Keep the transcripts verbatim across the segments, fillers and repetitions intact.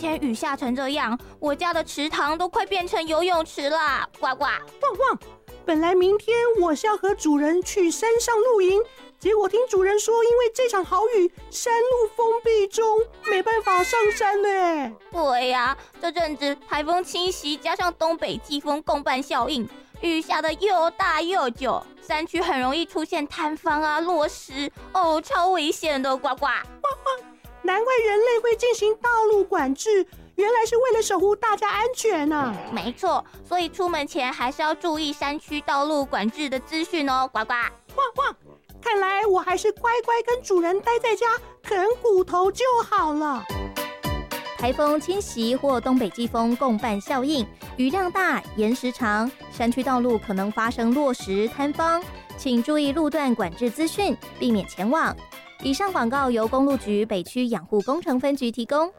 天雨下成这样，我家的池塘都快变成游泳池啦！呱呱， 汪汪！本来明天我是要和主人去山上露营，结果听主人说，因为这场好雨，山路封闭中，没办法上山呢。 对呀、啊，这阵子台风侵袭，加上东北季风共伴效应，雨下的又大又久，山区很容易出现坍方啊、落石，哦，超危险的！呱呱， 汪汪！难怪人类会进行道路管制，原来是为了守护大家安全啊！ 没错，所以出门前还是要注意山区道路管制的资讯哦！呱呱， 汪汪！看来我还是乖乖跟主人待在家啃骨头就好了。 台风侵袭或东北季风共伴效应，雨量大、延时长，山区道路可能发生落石、坍方，请注意路段管制资讯，避免前往。以上广告由公路局北区养护工程分局提供。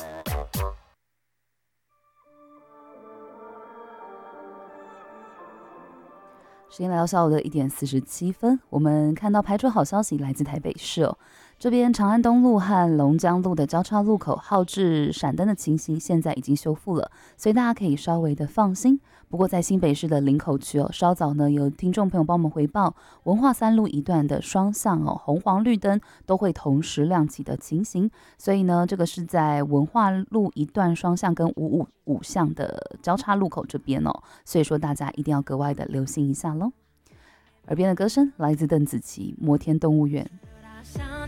时间来到下午的一点四十七分，我们看到排除好消息来自台北市哦，这边长安东路和龙江路的交叉路口号志闪灯的情形现在已经修复了，所以大家可以稍微的放心。不过在新北市的林口区哦，稍早呢有听众朋友帮我们回报，文化三路一段的双向哦红黄绿灯都会同时亮起的情形，所以呢这个是在文化路一段双向跟五五五巷的交叉路口这边哦，所以说大家一定要格外的留心一下咯。耳边的歌声来自邓紫棋《摩天动物园》。